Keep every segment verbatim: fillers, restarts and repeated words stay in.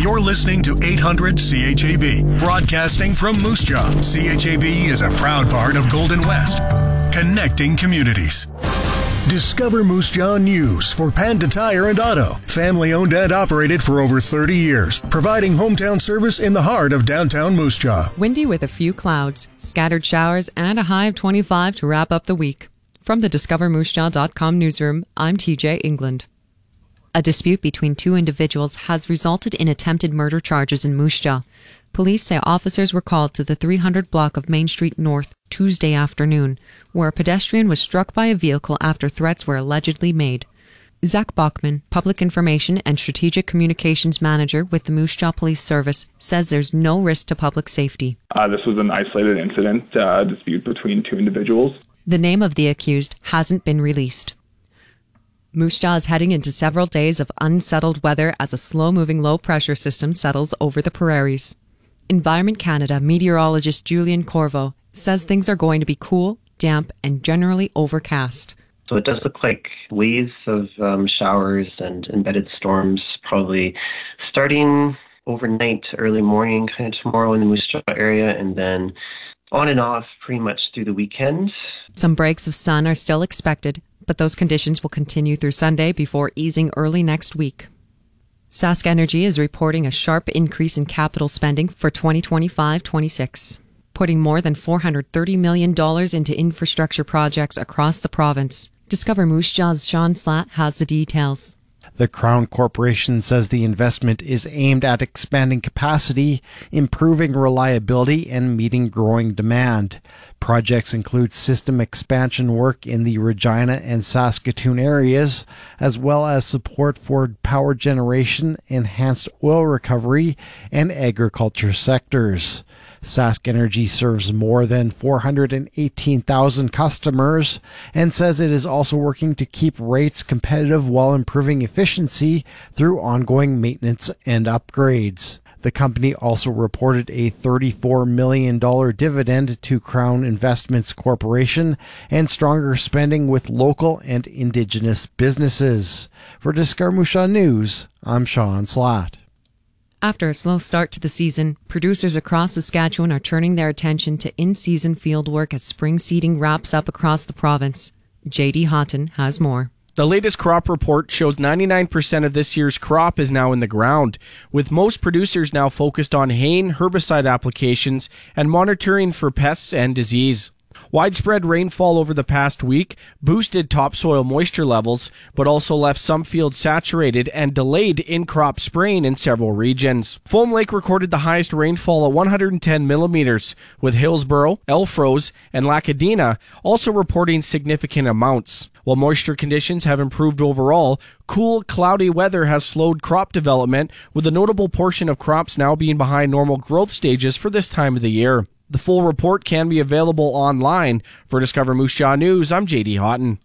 You're listening to eight hundred C H A B, broadcasting from Moose Jaw. C H A B is a proud part of Golden West, connecting communities. Discover Moose Jaw News for Panda Tire and Auto. Family owned and operated for over thirty years, providing hometown service in the heart of downtown Moose Jaw. Windy with a few clouds, scattered showers, and a high of twenty-five to wrap up the week. From the discover moose jaw dot com newsroom, I'm T J England. A dispute between two individuals has resulted in attempted murder charges in Moose Jaw. Police say officers were called to the three hundred block of Main Street North Tuesday afternoon, where a pedestrian was struck by a vehicle after threats were allegedly made. Zach Bachman, Public Information and Strategic Communications Manager with the Moose Jaw Police Service, says there's no risk to public safety. Uh, this was an isolated incident, uh, a dispute between two individuals. The name of the accused hasn't been released. Moose Jaw is heading into several days of unsettled weather as a slow-moving low-pressure system settles over the prairies. Environment Canada meteorologist Julian Corvo says things are going to be cool, damp, and generally overcast. So it does look like waves of um, showers and embedded storms probably starting overnight, early morning, kind of tomorrow in the Moose Jaw area, and then on and off pretty much through the weekend. Some breaks of sun are still expected, but those conditions will continue through Sunday before easing early next week. Sask Energy is reporting a sharp increase in capital spending for twenty twenty-five twenty-six, putting more than four hundred thirty million dollars into infrastructure projects across the province. Discover Moose Jaw's Sean Slatt has the details. The Crown Corporation says the investment is aimed at expanding capacity, improving reliability, and meeting growing demand. Projects include system expansion work in the Regina and Saskatoon areas, as well as support for power generation, enhanced oil recovery, and agriculture sectors. Sask Energy serves more than four hundred eighteen thousand customers and says it is also working to keep rates competitive while improving efficiency through ongoing maintenance and upgrades. The company also reported a thirty-four million dollars dividend to Crown Investments Corporation and stronger spending with local and Indigenous businesses. For Discover Moose Jaw News, I'm Sean Slatt. After a slow start to the season, producers across Saskatchewan are turning their attention to in-season field work as spring seeding wraps up across the province. J D Houghton has more. The latest crop report shows ninety-nine percent of this year's crop is now in the ground, with most producers now focused on haying, herbicide applications, and monitoring for pests and disease. Widespread rainfall over the past week boosted topsoil moisture levels, but also left some fields saturated and delayed in-crop spraying in several regions. Foam Lake recorded the highest rainfall at one hundred ten millimeters, with Hillsborough, Elfrose, and Lacadena also reporting significant amounts. While moisture conditions have improved overall, cool, cloudy weather has slowed crop development, with a notable portion of crops now being behind normal growth stages for this time of the year. The full report can be available online. For Discover Moose Jaw News, I'm J D Houghton.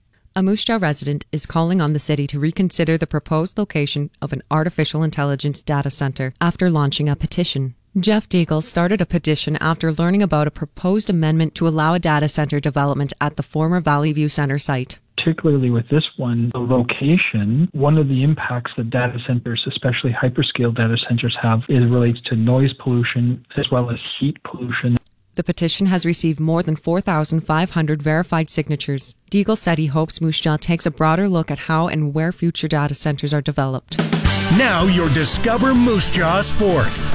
A Moose Jaw resident is calling on the city to reconsider the proposed location of an artificial intelligence data center after launching a petition. Jeff Deagle started a petition after learning about a proposed amendment to allow a data center development at the former Valley View Center site. Particularly with this one, the location, one of the impacts that data centers, especially hyperscale data centers, have is relates to noise pollution as well as heat pollution. The petition has received more than four thousand five hundred verified signatures. Deagle said he hopes Moose Jaw takes a broader look at how and where future data centers are developed. Now your Discover Moose Jaw Sports.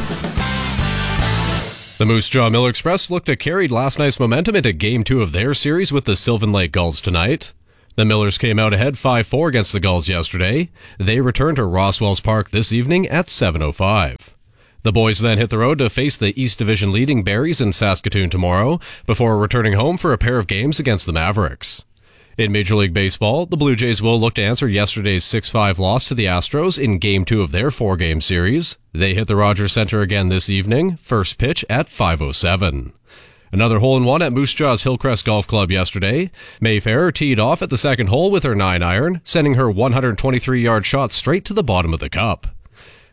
The Moose Jaw Miller Express looked to carry last night's momentum into Game two of their series with the Sylvan Lake Gulls tonight. The Millers came out ahead five four against the Gulls yesterday. They return to Roswells Park this evening at seven oh five. The boys then hit the road to face the East Division leading Berries in Saskatoon tomorrow, before returning home for a pair of games against the Mavericks. In Major League Baseball, the Blue Jays will look to answer yesterday's six five loss to the Astros in Game two of their four-game series. They hit the Rogers Center again this evening, first pitch at five oh seven. Another hole-in-one at Moose Jaw's Hillcrest Golf Club yesterday. Mayfair teed off at the second hole with her nine iron, sending her one hundred twenty-three yard shot straight to the bottom of the cup.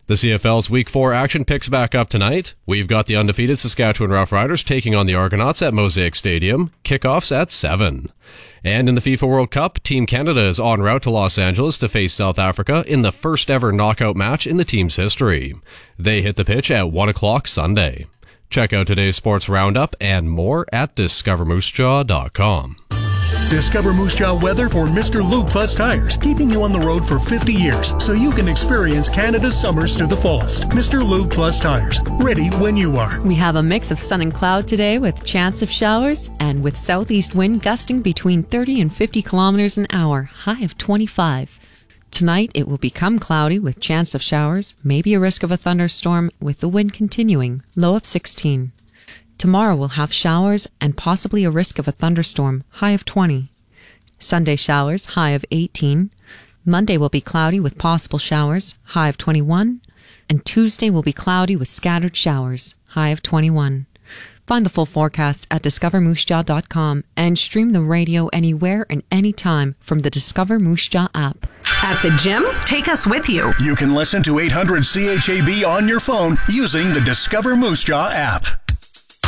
The C F L's Week four action picks back up tonight. We've got the undefeated Saskatchewan Roughriders taking on the Argonauts at Mosaic Stadium. Kickoffs at seven. And in the FIFA World Cup, Team Canada is en route to Los Angeles to face South Africa in the first ever knockout match in the team's history. They hit the pitch at one o'clock Sunday. Check out today's sports roundup and more at discover moose jaw dot com. Discover Moose Jaw weather for Mister Lube Plus Tires, keeping you on the road for fifty years so you can experience Canada's summers to the fullest. Mister Lube Plus Tires, ready when you are. We have a mix of sun and cloud today with chance of showers and with southeast wind gusting between thirty and fifty kilometers an hour, high of twenty-five. Tonight it will become cloudy with chance of showers, maybe a risk of a thunderstorm with the wind continuing, low of sixteen. Tomorrow we'll have showers and possibly a risk of a thunderstorm, high of twenty. Sunday showers, high of eighteen. Monday will be cloudy with possible showers, high of twenty-one. And Tuesday will be cloudy with scattered showers, high of twenty-one. Find the full forecast at discover moose jaw dot com and stream the radio anywhere and anytime from the Discover Moose Jaw app. At the gym, take us with you. You can listen to eight hundred C H A B on your phone using the Discover Moose Jaw app.